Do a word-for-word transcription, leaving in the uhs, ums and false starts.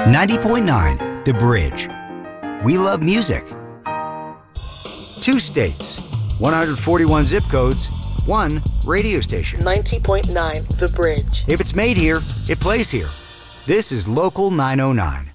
ninety point nine The Bridge. We love music. Two states, one hundred forty-one zip codes, one radio station. ninety point nine The Bridge. If it's made here, it plays here. This is Local nine oh nine.